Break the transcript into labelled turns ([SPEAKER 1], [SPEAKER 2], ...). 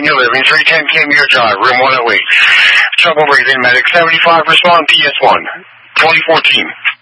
[SPEAKER 1] Senior Living, 310 Cameo Drive, room 108. Trouble breathing, medic 75, respond DS1, 2014.